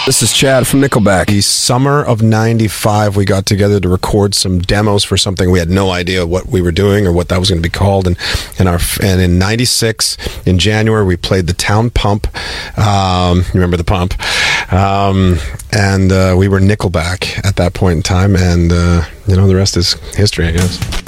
This is Chad from Nickelback. The summer of 95, we got together to record some demos for something. We had no idea what we were doing or what that was going to be called. And in 96, in January, we played the Town Pump. You remember the Pump? And we were Nickelback at that point in time. And, the rest is history, I guess.